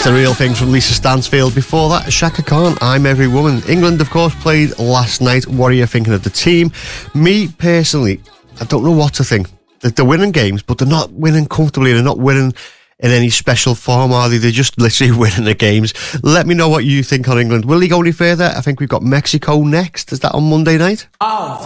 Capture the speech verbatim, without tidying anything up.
That's The Real Thing from Lisa Stansfield. Before that, Shaka Khan, I'm Every Woman. England, of course, played last night. What are you thinking of the team? Me, personally, I don't know what to think. They're winning games, but they're not winning comfortably. They're not winning in any special form, are they? They're just literally winning the games. Let me know what you think on England. Will they go any further? I think we've got Mexico next. Is that on Monday night? Oh.